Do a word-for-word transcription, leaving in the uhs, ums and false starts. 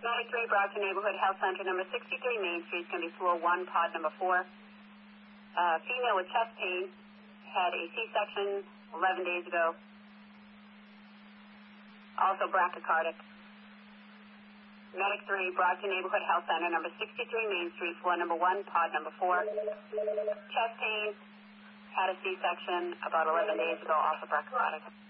Medic three, Brockton Neighborhood Health Center, number sixty-three Main Street, going to be floor one, pod number four. Uh, female with chest pain, had a C-section eleven days ago. Also brachycardic. Medic three, Brockton Neighborhood Health Center, number sixty-three Main Street, floor number one, pod number four. Chest pain, had a C-section about eleven days ago, also brachycardic.